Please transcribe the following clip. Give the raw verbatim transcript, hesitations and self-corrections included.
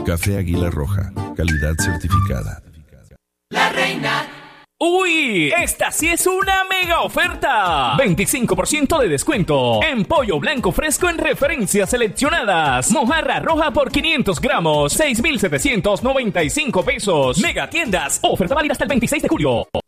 Café Águila Roja, calidad certificada. La Reina. ¡Uy! Esta sí es una mega oferta. veinticinco por ciento de descuento en pollo blanco fresco en referencias seleccionadas. Mojarra roja por quinientos gramos, seis mil setecientos noventa y cinco pesos. Mega tiendas. Oferta válida hasta el veintiséis de julio.